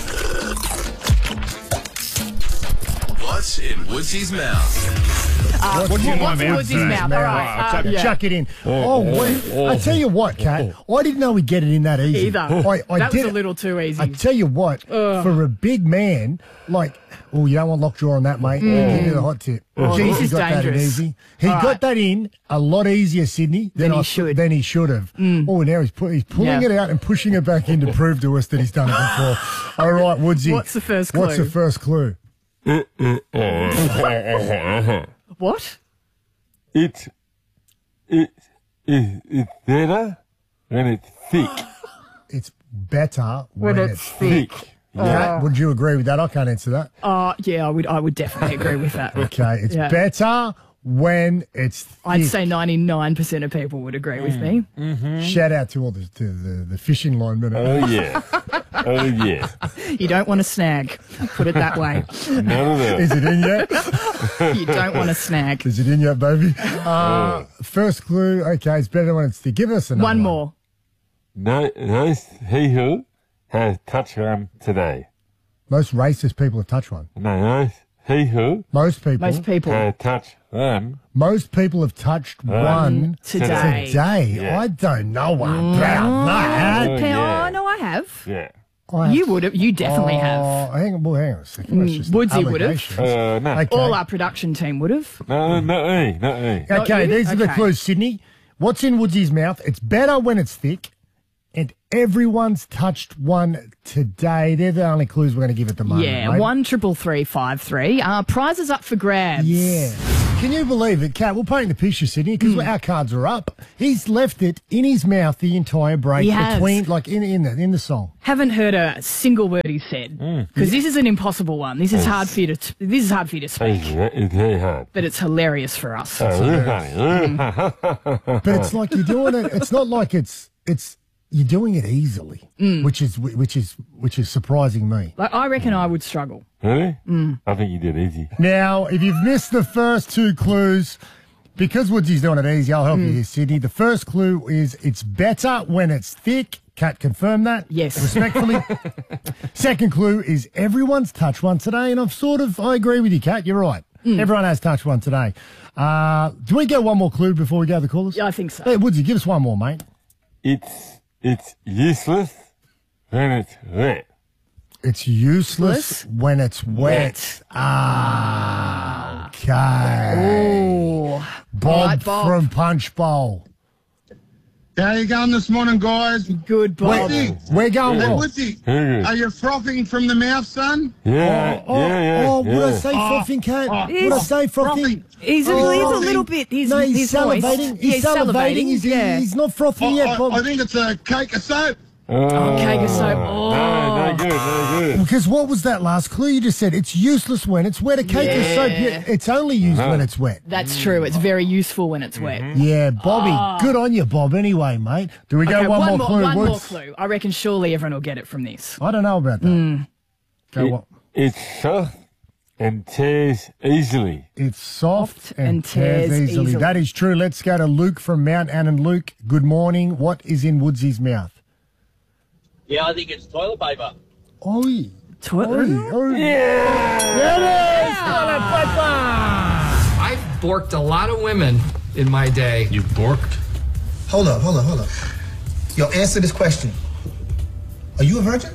What's in Woodsy's mouth? Uh, What's in my what's in mouth Woodsy's today? mouth? All right. Chuck, uh, yeah. chuck it in. Oh, Oh, oh, wait. oh, I tell you what, Kat, I didn't know we'd get it in that easy. Either. I, I that did, was a little too easy. I tell you what, Ugh. for a big man, like, oh, you don't want lockjaw on that, mate. Mm. Give you the hot tip. Oh, Jeez, this he is got that in dangerous. easy. He All got right. that in a lot easier, Sydney, than, Than he I, should. Than he should have. Mm. Oh, now he's, put, he's pulling Yeah. it out and pushing it back in to prove to us that he's done it before. All right, Woodsy. What's the first What's clue? the first clue? What? It's it, it, it's better when it's thick. It's better When when, it's thick. Kat, Oh. would you agree with that? I can't answer that. Uh, yeah, I would. I would definitely agree with that. Okay, it's Yeah. better when it's thick. I'd say ninety-nine percent of people would agree with me. Mm-hmm. Shout out to all the to the, the fishing linemen. Oh, yeah. Oh, yeah. You don't want to snag. Put it that way. None of that. Is it in yet? You don't want to snag. Is it in yet, baby? Uh, first clue. Okay, it's better when it's thick. Give us another One more. No, no, he who has touched one today. Most racist people have touched one. No, no, he who Most people. Most people. has touched one. Most people have touched One one today. today. Yeah. I don't know about that. Oh, Okay, yeah. Oh, no, I have. Yeah. I You would have. You definitely oh, have. Hang on, well, hang on a second. That's Mm, just an Woodsy would have. allegation. Uh, no. Okay. All our production team would have. No, not me, not me. Not Okay, you? these are the Okay. clues, Sydney. What's in Woodsy's mouth? It's better when it's thick, and everyone's touched one today. They're the only clues we're going to give at the moment. Yeah, mate. one triple three five three. Uh, prizes up for grabs. Yeah. Can you believe it, Kat? We're painting the picture, Sydney, because our cards are up. He's left it in his mouth the entire break He has. between, like in in the in the song. Haven't heard a single word he said because this is an impossible one. This is hard for you to. T- this is hard for you to speak, It's, it's very hard. but it's hilarious for us. Oh, really funny. But it's like you're doing it. It's not like it's it's you're doing it easily, which is which is which is surprising me. Like I reckon I would struggle. Really? Mm. I think you did easy. Now, if you've missed the first two clues, because Woodsy's doing it easy, I'll help you here, Sydney. The first clue is it's better when it's thick. Kat, confirm that? Yes. Respectfully. Second clue is everyone's touched one today, and I've sort of, I agree with you, Kat. You're right. Everyone has touched one today. Uh, do we get one more clue before we go to the callers? Yeah, I think so. Hey, Woodsy, give us one more, mate. It's it's useless when it's wet. It's useless Useless? when it's wet. Ah, okay. Oh, Bob, All right, Bob. from Punch Bowl. How you going this morning, guys? Good, Bob. Woodsy. We're going Hey, well. Woodsy, Very good. are you frothing from the mouth, son? Yeah, Oh, yeah, yeah. oh, would yeah. I say frothing, Kat? oh, Would I say frothing? He's a, Oh, he's a frothing. little bit. He's, No, he's, he's salivating. moist. He's, yeah, salivating. He's, yeah. he's not frothing I, yet, I, Bob. I think it's a cake of soap. Oh, cake of soap. Oh. No, no good, no good. Because what was that last clue you just said? It's useless when it's wet. A cake of Yeah. soap, yeah, it's only used Uh-huh. when it's wet. That's true. It's very useful when it's wet. Yeah, Bobby, good on you, Bob. Anyway, mate. Do we go Okay, one, more clue? One more Woods? clue. I reckon surely everyone will get it from this. I don't know about that. Go It- on. It's soft and tears easily. It's soft and, and tears, tears easily. easily. That is true. Let's go to Luke from Mount Annan. Luke, good morning. What is in Woodsy's mouth? Yeah, I think it's toilet paper. Oi. Toilet. Oi, oi. Yeah. There it is. Toilet paper. I've borked a lot of women in my day. You borked? Hold up, hold up, hold up. Yo, answer this question. Are you a virgin?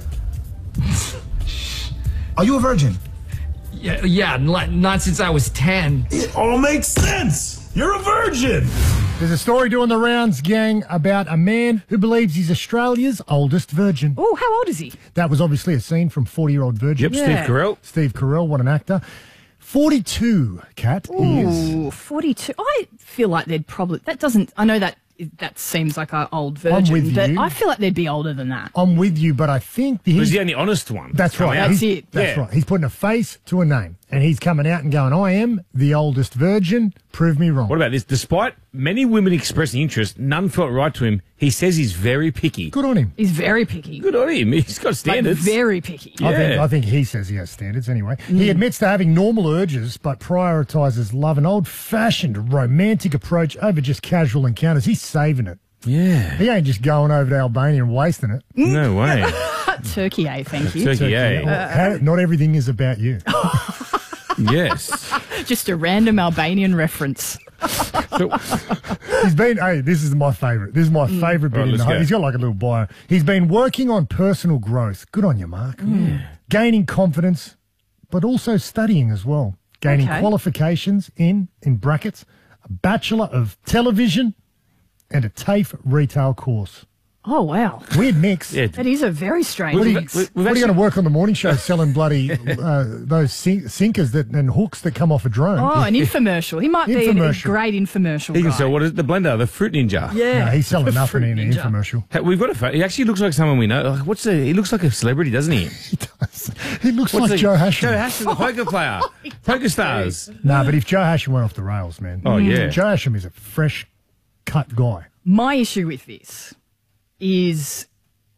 Are you a virgin? Yeah, yeah, not, not since I was ten. It all makes sense. You're a virgin. There's a story doing the rounds, gang, about a man who believes he's Australia's oldest virgin. Oh, how old is he? That was obviously a scene from forty-year-old Virgin. Yep, Steve Yeah. Carell. Steve Carell, what an actor. forty-two, Kat, he is. Ooh, forty-two. I feel like they'd probably. That doesn't. I know that that seems like an old virgin, with but you. I feel like they'd be older than that. I'm with you, but I think He's he's, the only honest one. that's coming right. out. That's He's- it. That's Yeah. right. He's putting a face to a name, and he's coming out and going, I am the oldest virgin. Prove me wrong. What about this? Despite many women expressing interest, none felt right to him. He says he's very picky. Good on him. He's very picky. Good on him. He's got Like, standards. very picky. I think Yeah. I think he says he has standards anyway. He admits to having normal urges, but prioritises love, an old-fashioned romantic approach over just casual encounters. He's saving it. Yeah. He ain't just going over to Albania and wasting it. No way. Turkey, eh? Thank you. Turkey, eh? Well, how- not everything is about you. Yes. Just a random Albanian reference. He's been, hey, this is my favourite. This is my favourite bit Right, in the let's whole. go. He's got like a little bio. He's been working on personal growth. Good on you, Mark. Gaining confidence, but also studying as well. Gaining Okay. qualifications in, in brackets, a Bachelor of Television and a TAFE retail course. Oh, wow. Weird mix. Yeah. That is a very strange What are you, mix. what are you going to work on the morning show selling bloody uh, those sink, sinkers that and hooks that come off a drone? Oh, an infomercial. He might be a, a Infomercial. great infomercial He can guy. sell, what is it, the blender, the fruit ninja. Yeah. No, he's selling The nothing Fruit in the Ninja. infomercial. Hey, we've got a pho- He actually looks like someone we know. Like, what's the, he looks like a celebrity, doesn't he? He does. He looks What's like the- Joe Hasham. Joe Hasham, the poker player. Poker stars. No, but if Joe Hasham went off the rails, man. Oh, yeah. Joe Hasham is a fresh cut guy. My issue with this is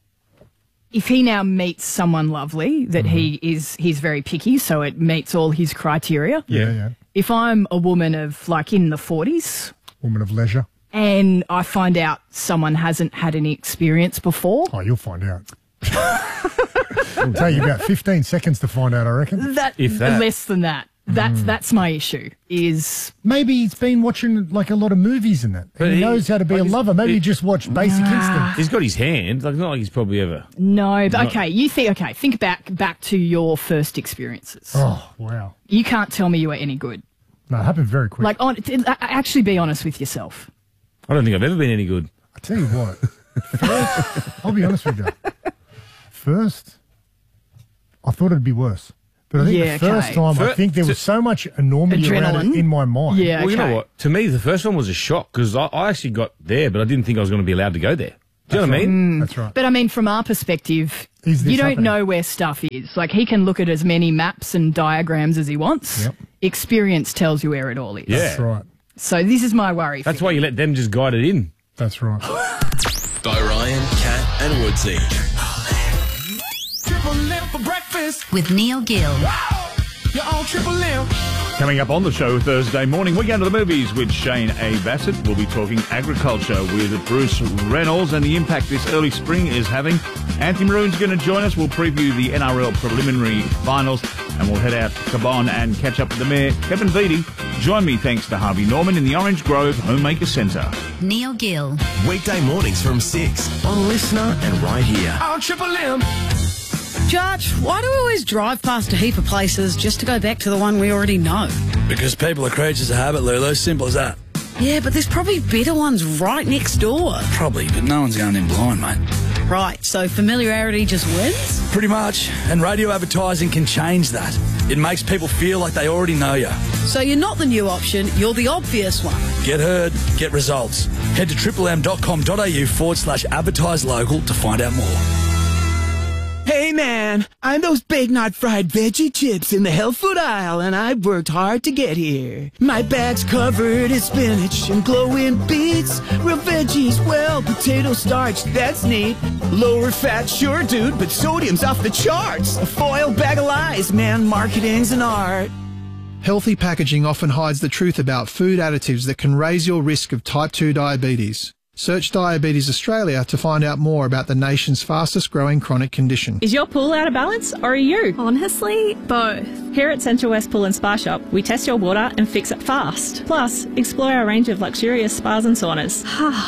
if he now meets someone lovely that he is, he's very picky, so it meets all his criteria. Yeah, yeah. If I'm a woman of like in the forties Woman of leisure. and I find out someone hasn't had any experience before, Oh, you'll find out. It'll take you about fifteen seconds to find out, I reckon. that, If that. less than that. That's Mm. that's my issue. Is Maybe he's been watching like a lot of movies and that. But And he, he- knows how to be like a he's- lover. Maybe he- he just watched Basic Instinct. He's got his hand. Like, not like he's probably ever. no, but Not- okay. You think okay. Think back back to your first experiences. Oh, wow. You can't tell me you were any good. No, it happened very quick. Like, on, t- actually, be honest with yourself. I don't think I've ever been any good. I tell you what. First, I'll be honest with you. First, I thought it'd be worse. But I think Yeah, the first okay. time, I Fir- think there was to- so much enormity around Adrenaline. it in my mind. Yeah, Well, you know okay. what? To me, the first one was a shock because I, I actually got there, but I didn't think I was going to be allowed to go there. Do you know what I mean? That's right. But I mean, from our perspective, Is this you don't happening? know where stuff is. Like, he can look at as many maps and diagrams as he wants. Yep. Experience tells you where it all is. Yeah. That's right. So this is my worry. That's why you let them just guide it in. That's right. By Ryan, Kat, and Woodsy. Triple M for breakfast. With Neil Gill. You're on Triple M. Coming up on the show Thursday morning, we're going to the movies with Shane A. Bassett. We'll be talking agriculture with Bruce Reynolds and the impact this early spring is having. Anthony Maroon's going to join us. We'll preview the N R L preliminary finals and we'll head out to Cabon and catch up with the Mayor, Kevin Beattie. Join me thanks to Harvey Norman in the Orange Grove Homemaker Centre. Neil Gill. Weekday mornings from six on Listener and right here. On Triple M. Judge, why do we always drive past a heap of places just to go back to the one we already know? Because people are creatures of habit, Lulu. Simple as that. Yeah, but there's probably better ones right next door. Probably, but no one's going in blind, mate. Right, so familiarity just wins? Pretty much. And radio advertising can change that. It makes people feel like they already know you. So you're not the new option, you're the obvious one. Get heard, get results. Head to triple-m.com.au forward slash advertise local to find out more. Hey man, I'm those Big Knot fried veggie chips in the health food aisle and I've worked hard to get here. My bag's covered in spinach and glowing beets. Real veggies, well, potato starch, that's neat. Lower fat, sure dude, but sodium's off the charts. A foil bag of lies, man, marketing's an art. Healthy packaging often hides the truth about food additives that can raise your risk of type two diabetes. Search Diabetes Australia to find out more about the nation's fastest growing chronic condition. Is your pool out of balance or are you? Honestly, both. Here at Central West Pool and Spa Shop, we test your water and fix it fast. Plus, explore our range of luxurious spas and saunas.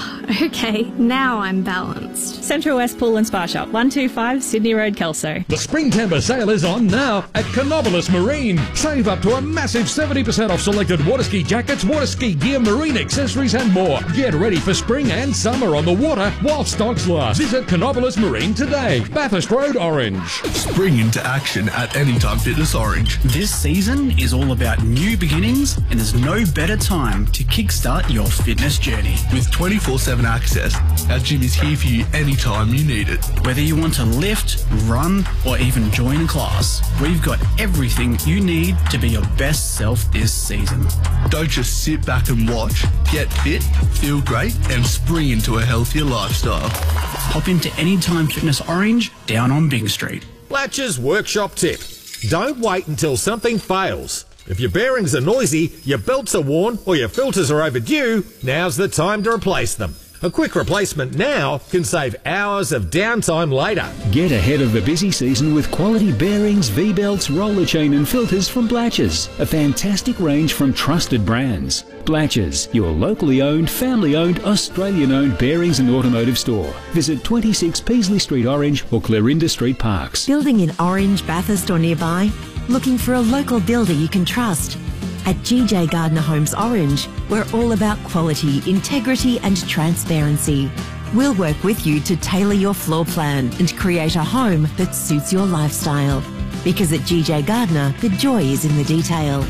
Okay, now I'm balanced. Central West Pool and Spa Shop, one two five Sydney Road, Kelso. The Spring Timber sale is on now at Canopolis Marine. Save up to a massive seventy percent off selected water ski jackets, water ski gear, marine accessories and more. Get ready for spring and summer on the water while stocks last. Visit Canopolis Marine today. Bathurst Road, Orange. Spring into action at Anytime Fitness Orange. This season is all about new beginnings, and there's no better time to kickstart your fitness journey. With twenty-four seven access, our gym is here for you anytime you need it. Whether you want to lift, run, or even join a class, we've got everything you need to be your best self this season. Don't just sit back and watch. Get fit, feel great, and spring into a healthier lifestyle. Hop into Anytime Fitness Orange down on Bing Street. Latches workshop tip. Don't wait until something fails. If your bearings are noisy, your belts are worn, or your filters are overdue, now's the time to replace them. A quick replacement now can save hours of downtime later. Get ahead of the busy season with quality bearings, V-belts, roller chain and filters from Blatches. A fantastic range from trusted brands. Blatches, your locally owned, family-owned, Australian-owned bearings and automotive store. Visit twenty-six Peasley Street Orange or Clarinda Street Parks. Building in Orange, Bathurst or nearby? Looking for a local builder you can trust? At G J Gardner Homes Orange, we're all about quality, integrity and transparency. We'll work with you to tailor your floor plan and create a home that suits your lifestyle. Because at G J Gardner, the joy is in the detail.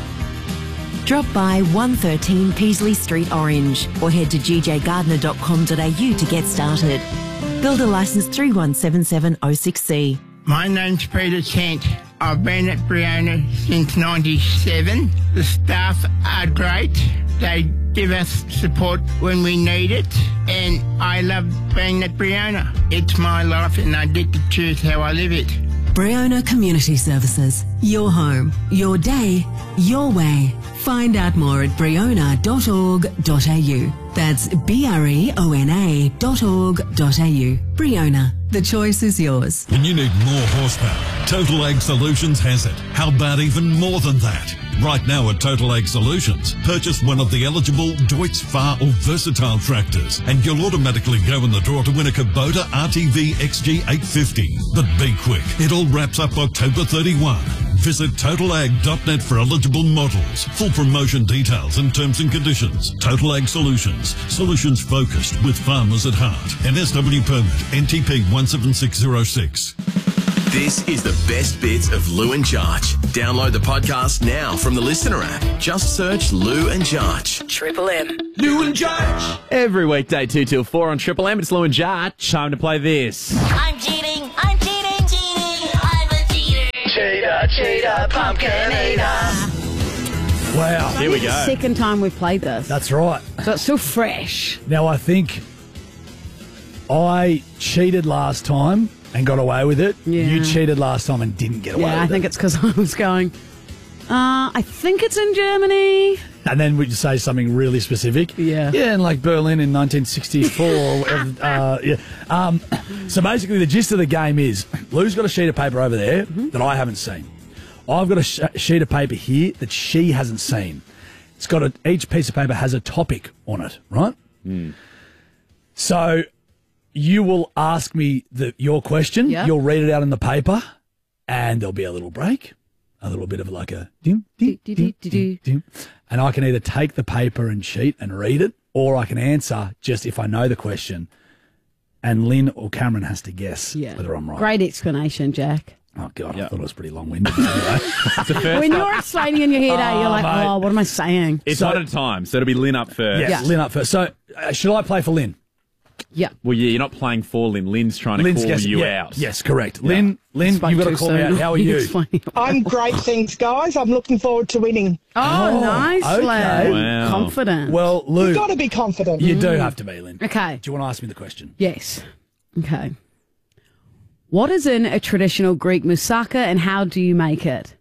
Drop by one thirteen Peasley Street Orange or head to g j gardner dot com dot a u to get started. Builder licence three one seven seven oh six C. My name's Peter Kent. I've been at Briona since ninety-seven. The staff are great. They give us support when we need it. And I love being at Briona. It's my life and I get to choose how I live it. Briona Community Services. Your home, your day, your way. Find out more at briona dot org dot a u. That's B R E O N A dot org dot a u. Briona. The choice is yours. When you need more horsepower, Total Ag Solutions has it. How about even more than that? Right now at Total Ag Solutions, purchase one of the eligible Deutz, Far or Versatile tractors and you'll automatically go in the draw to win a Kubota R T V X G eight fifty. But be quick, it all wraps up October thirty-first. Visit total ag dot net for eligible models. Full promotion details and terms and conditions. Total Ag Solutions. Solutions focused with farmers at heart. N S W permit N T P one seven six zero six. This is the best bits of Lou and Jarch. Download the podcast now from the Listener app. Just search Lou and Jarch. Triple M. Lou and Jarch. Every weekday, two till four on Triple M. It's Lou and Jarch. Time to play this. I'm cheating, I'm cheating, cheating, I'm a cheater. Cheater, cheater, pumpkin eater. Wow. Here we go. The second time we've played this. That's right. So it's still fresh. Now, I think I cheated last time and got away with it. Yeah. You cheated last time and didn't get away Yeah, I with think it. it's because I was going, uh, I think it's in Germany. And then would you say something really specific? Yeah. Yeah, and like Berlin in nineteen sixty-four or whatever. Uh, yeah. Um, so basically the gist of the game is Lou's got a sheet of paper over there Mm-hmm. that I haven't seen. I've got a sh- sheet of paper here that she hasn't seen. It's got a, each piece of paper has a topic on it, right? Mm. So you will ask me the, your question. Yeah. You'll read it out in the paper, and there'll be a little break, a little bit of like a dim, dim, dim, dim, dim. And I can either take the paper and sheet and read it, or I can answer just if I know the question, and Lynn or Cameron has to guess Yeah. whether I'm right. Great explanation, Jack. Oh, God, I thought it was pretty long-winded. Anyway. When you're explaining in your head, eh, you're Oh, like, mate. oh, what am I saying? It's So- one at a time, so it'll be Lynn up first. Yes, Lynn up first. So uh, should I play for Lynn? Yeah. Well, yeah, you're not playing for Lynn. Lynn's trying to Lynn's call guessing- you yeah, out. Yes, correct. Lynn, Lynn, Spoke you've got to too call me out. soon. How are you? Explain. I'm great, thanks, guys. I'm looking forward to winning. Oh, nice, okay. lad. Wow. Confident. Well, Lou, You've got to be confident. you do have to be, Lynn. Okay. Do you want to ask me the question? Yes. Okay. What is in a traditional Greek moussaka and how do you make it?